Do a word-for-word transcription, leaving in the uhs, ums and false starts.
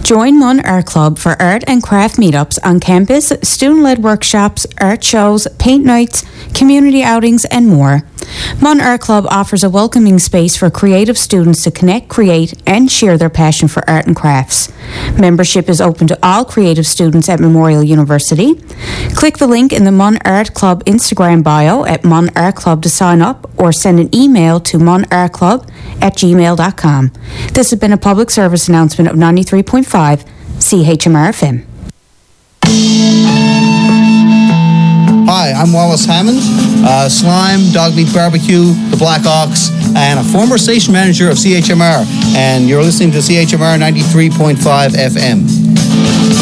Join Mun Art Club for art and craft meetups on campus, student-led workshops, art shows, paint nights, community outings, and more. Mun Art Club offers a welcoming space for creative students to connect, create, and share their passion for art and crafts. Membership is open to all creative students at Memorial University. Click the link in the Mun Art Club Instagram bio at Mun Art Club to sign up, or send an email to munartclub at gmail dot com. This has been a public service announcement of ninety-three point five C H M R F M. Hi, I'm Wallace Hammond, uh, Slime, Dog Meat Barbecue, the Black Ox, and a former station manager of C H M R. And you're listening to C H M R ninety-three point five F M.